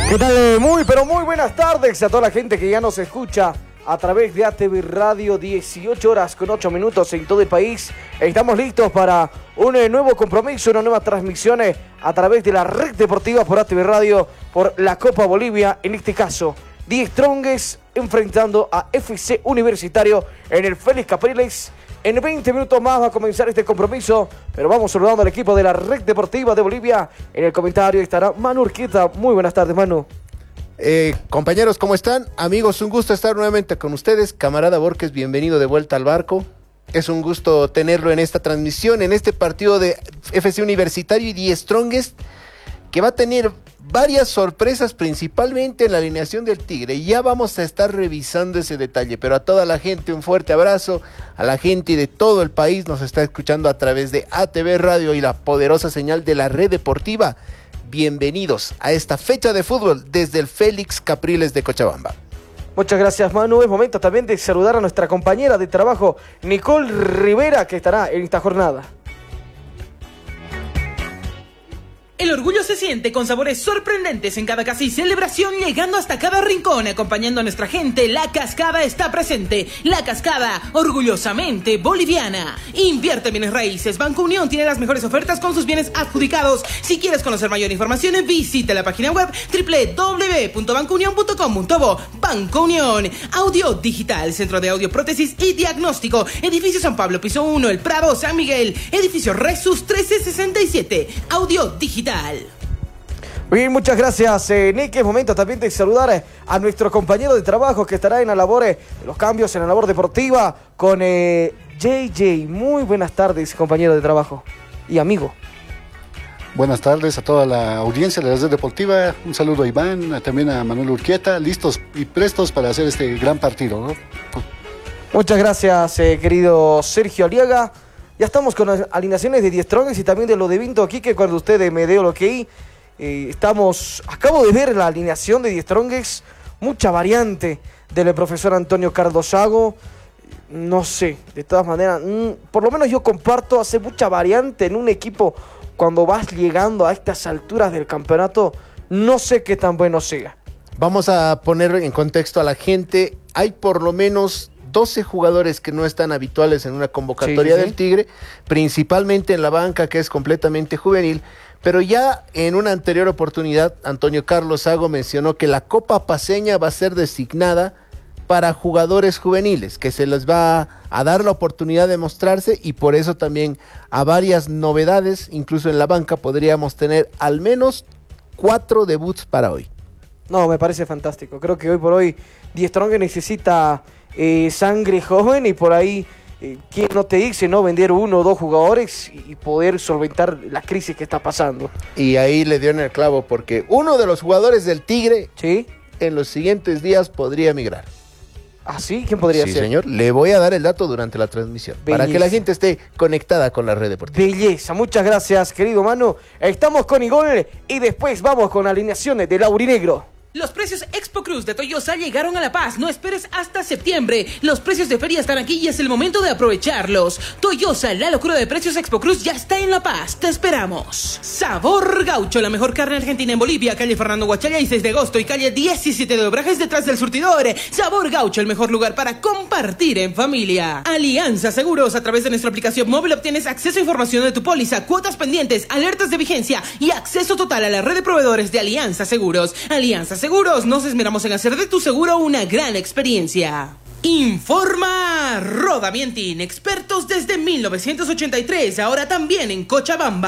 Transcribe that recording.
¿Qué tal? Muy, pero muy buenas tardes a toda la gente que ya nos escucha a través de ATV Radio, 18 horas con 8 minutos en todo el país. Estamos listos para un nuevo compromiso, una nueva transmisión a través de la red deportiva por ATV Radio, por la Copa Bolivia, en este caso, Die Strongest enfrentando a FC Universitario en el Félix Capriles. En 20 minutos más va a comenzar este compromiso, pero vamos saludando al equipo de la Red Deportiva de Bolivia. En el comentario estará Manu Urquieta. Muy buenas tardes, Manu. Compañeros, ¿cómo están? Amigos, un gusto estar nuevamente con ustedes. Camarada Borges, bienvenido de vuelta al barco. Es un gusto tenerlo en esta transmisión, en este partido de FC Universitario y Die Strongest, que va a tener varias sorpresas, principalmente en la alineación del Tigre. Y ya vamos a estar revisando ese detalle, pero a toda la gente un fuerte abrazo, a la gente de todo el país nos está escuchando a través de ATV Radio y la poderosa señal de la red deportiva. Bienvenidos a esta fecha de fútbol desde el Félix Capriles de Cochabamba. Muchas gracias, Manu. Es momento también de saludar a nuestra compañera de trabajo, Nicole Rivera, que estará en esta jornada. El orgullo se siente con sabores sorprendentes en cada casa y celebración, llegando hasta cada rincón, acompañando a nuestra gente. La Cascada está presente. La Cascada, orgullosamente boliviana. Invierte en bienes raíces. Banco Unión tiene las mejores ofertas con sus bienes adjudicados. Si quieres conocer mayor información, visita la página web www.bancounion.com.bo. Banco Unión. Audio Digital, Centro de Audio, Prótesis y Diagnóstico. Edificio San Pablo, piso 1, El Prado, San Miguel. Edificio Resus 1367. Audio Digital. Bien, muchas gracias, Nick. Es momento también de saludar a nuestro compañero de trabajo que estará en la labor de los cambios en la labor deportiva con JJ. Muy buenas tardes, compañero de trabajo y amigo. Buenas tardes a toda la audiencia de la red deportiva. Un saludo a Iván, también a Manuel Urquieta, listos y prestos para hacer este gran partido, ¿no? Muchas gracias, querido Sergio Aliaga. Ya estamos con las alineaciones de Die Strongest y también de lo de Vinto aquí, que cuando ustedes me dio lo que hay, acabo de ver la alineación de Die Strongest, mucha variante del profesor Antonio Cardosago. No sé, de todas maneras, por lo menos yo comparto, hace mucha variante en un equipo cuando vas llegando a estas alturas del campeonato. No sé qué tan bueno sea. Vamos a poner en contexto a la gente. Hay por lo menos 12 jugadores que no están habituales en una convocatoria del Tigre, principalmente en la banca, que es completamente juvenil, pero ya en una anterior oportunidad Antonio Carlos Sago mencionó que la Copa Paceña va a ser designada para jugadores juveniles, que se les va a dar la oportunidad de mostrarse, y por eso también a varias novedades, incluso en la banca podríamos tener al menos 4 debuts para hoy. No, me parece fantástico. Creo que hoy por hoy Die Strongest necesita sangre joven, y por ahí, ¿quién no te dice, no? Vender 1 o 2 jugadores y poder solventar la crisis que está pasando. Y ahí le dio en el clavo, porque uno de los jugadores del Tigre, ¿sí?, en los siguientes días podría migrar. ¿Ah, sí? ¿Quién podría ser? Sí, señor. Le voy a dar el dato durante la transmisión, Belleza, para que la gente esté conectada con la red deportiva. Belleza. Muchas gracias, querido Manu. Estamos con Igor y después vamos con alineaciones del Aurinegro. Los precios Expo Cruz de Toyosa llegaron a La Paz. No esperes hasta septiembre. Los precios de feria están aquí y es el momento de aprovecharlos. Toyosa, la locura de precios Expo Cruz ya está en La Paz. Te esperamos. Sabor Gaucho, la mejor carne argentina en Bolivia. Calle Fernando Guachalla y 6 de agosto y calle 17 de Obrajes, detrás del surtidor. Sabor Gaucho, el mejor lugar para compartir en familia. Alianza Seguros. A través de nuestra aplicación móvil obtienes acceso a información de tu póliza, cuotas pendientes, alertas de vigencia y acceso total a la red de proveedores de Alianza Seguros. Alianza Seguros, nos esmeramos en hacer de tu seguro una gran experiencia. Informa Rodamientin, expertos desde 1983, ahora también en Cochabamba.